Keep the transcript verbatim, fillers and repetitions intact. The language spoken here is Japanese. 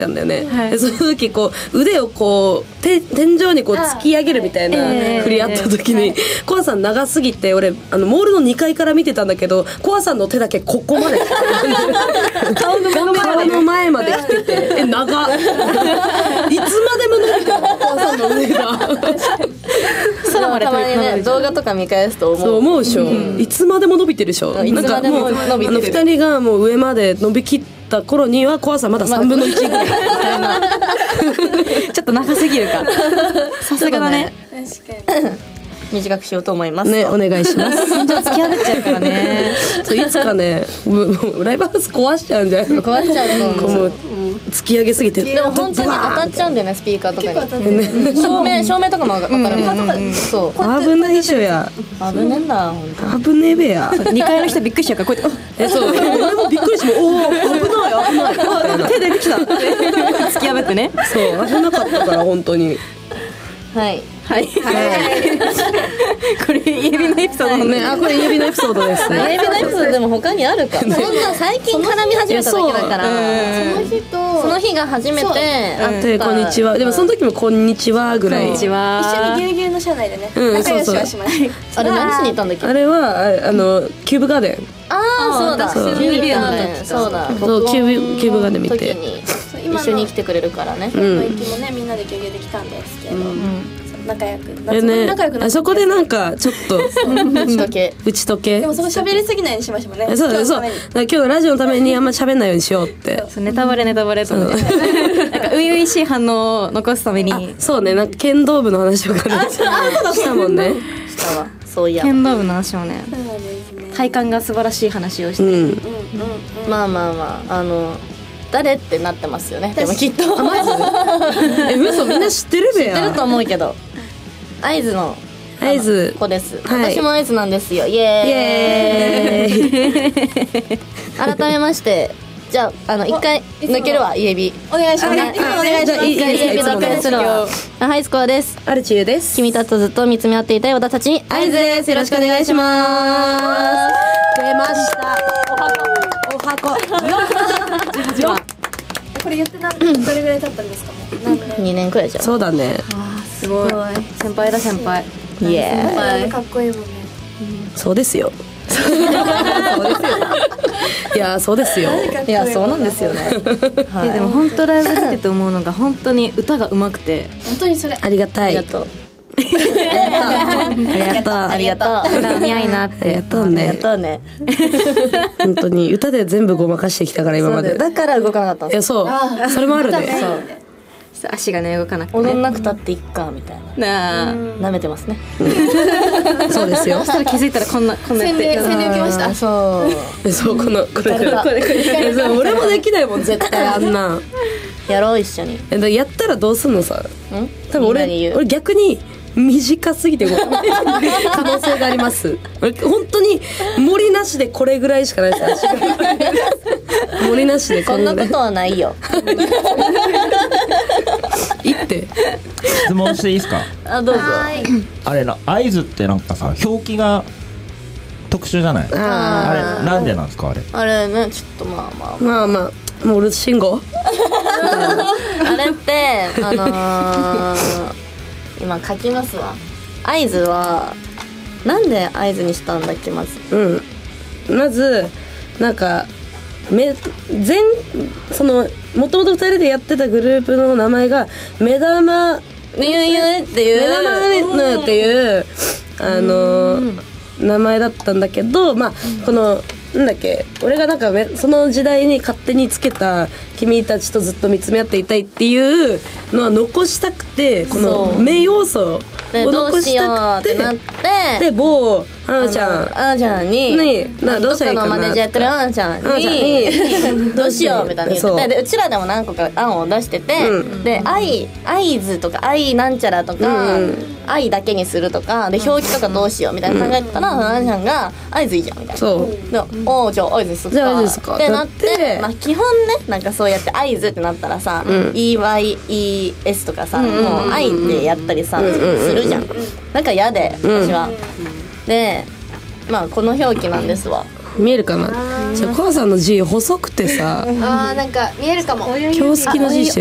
なんだよね、はい、でその時こう腕をこうて天井にこう突き上げるみたいな振りあった時に、コアさん長すぎて俺あのモールのにかいから見てたんだけど、コアさんの手だけここまで顔の前顔の前まで来ててえ長っいつまでも伸びてるコアさんの腕がそれもたまにね動画とか見返すと思うそう思うでしょ、うん、いつまでも伸びてるでしょ。 いつまでも伸びてる。 なんかもうあのふたりがもう上まで伸びきった頃にはコアさんまださんぶんのいちぐらいみたいなちょっと長すぎるかさすがだね。 確かに短くしようと思いますね、お願いします心情突き破っちゃうからねそういつかねもうライブハウス壊しちゃうんじゃないの。 壊しちゃうと思う。 突き上げすぎてでも本当に当たっちゃうんだよね、スピーカーとかに。照明照明とかも当たる。そう危ないっしょや。 危ねえんだ本当。危ねえべや。 にかいの人びっくりしちゃうからこうやってえそう俺もびっくりしておお危ない危ない手出てきた突き破ってね。 そう危なかったから本当に。 はいはいこれ指のエピソードのね。あこれ指のエピソードですね。 指のエピソードでも他にあるか。そんな最近絡み始めただけだから。 その日とその日が初めて会ってこんにちは。でもその時もこんにちはぐらい。 こんにちは。 一緒にぎゅうぎゅうの車内でね仲良しはしました。 あれ何しに行ったんだっけ。 あれはあのキューブガーデン。 ああそうだ。 そうキューブガーデン。そうだ。 そうキューブキューブガーデン見て。 一緒に来てくれるからね。 今の駅もねみんなでぎゅうぎゅうで来たんですけど。仲良く夏ね、 仲良くなってそこでなんかちょっと打ち解け打ち解けでもそこ喋りすぎないようにしましたもんね。 そうだそうだから今日のラジオのためにあんま喋んないようにしようってそうネタバレネタバレとかねなんか初々しい反応を残すためにそうねなんか剣道部の話とかねしたもんねしたわそういや剣道部の話もね体感が素晴らしい話をして、うんうんうん、まあまあまああの誰ってなってますよねでもきっとあマジえ嘘みんな知ってるべや知ってると思うけど会津の会津子です、 はい、 私も会津なんですよイエーイ改めましてじゃああの一回抜けるわイエビお願いします。 今お願いします。イエビだけするわハイスコアです。 アルチユです。 君たちとずっと見つめ合っていたい私たちに会津です。よろしくお願いします出ましたおはこよっこれ言って何どれぐらい経ったんですか。もう何年にねんくらいじゃん。 そうだねすごい先輩だ先輩イエーイかっこいいもんね。 そうですよそうですよいやそうですよいやそうなんですよねはい、でも本当ライブ出てて思うのが本当に歌が上手くて本当にそれありがたいありがとうありがとうありがとう歌似合いなってありがとうねありがとうね本当に歌で全部ごまかしてきたから今までだから動かなかったんいやそうそれもあるねそう足がね動かなくて、 ね、踊んなくたっていっかみたいななあ舐めてますねそうですよそしたら気づいたらこんなこんなやって洗礼洗礼受けました。 そうそうこのこれこれこれこれそう俺もできないもん絶対あんなやろう一緒にえだやったらどうすんのさん多分俺みんなに言う俺逆に短すぎてごめん可能性があります俺本当に森なしでこれぐらいしかないです足が森なしでこそれぐらいんなことはないよいって質問していいですかあどうぞあれな会津ってなんかさ表記が特殊じゃないああれなんでなんですかあれあれねちょっとまあまあーまあまあモール信号あれってあのー今書きますわ会津はなんで会津にしたんだっけまずうんまずなんかめ全そのもともとふたりでやってたグループの名前が目玉ゆうゆうっていう目玉ぬっていうあの名前だったんだけどまあこのなんだっけ俺がなんかその時代に勝手につけた君たちとずっと見つめ合っていたいっていうのは残したくてこの名要素を残したくてで某あなちゃんあなちゃんにになどうしたらいいかなどっかのマネージャーやってるあなちゃんにどうしようみたいな言ってでうちらでも何個か案を出しててで愛愛図とか愛なんちゃらとか愛だけにするとかで表記とかどうしようみたいな考えてたらあなちゃんが愛図いいじゃんみたいなそうおおじゃあ合図にすっじゃあ合図かですかってなってまあ基本ねなんかそうやって合図ってなったらさ、うん、イーワイイーエス とかさ、うん、もう愛ってやったりさ、うん、するじゃんなんか嫌で私は、うん、でまあこの表記なんですわ見えるかな。じゃあコアさんの字細くてさ、 あーなんか見えるかも。 今日好きの字して